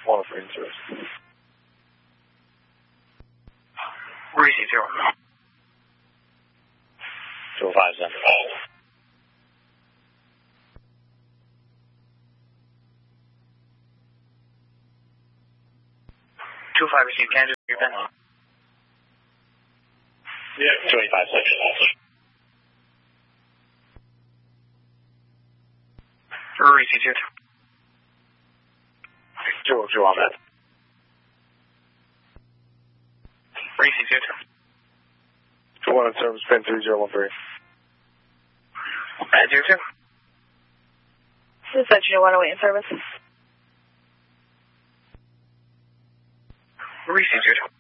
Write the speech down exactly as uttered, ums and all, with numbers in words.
one oh three in service. Receive zero. two oh five Center. two oh five receive Kansas, you're Ben. Yeah, two eighty-five Center. Receive zero two. two oh two on that. Receive zero two. two one in service, pin three zero one three. Bad zero two. This is Century one oh eight in service. Receive zero two.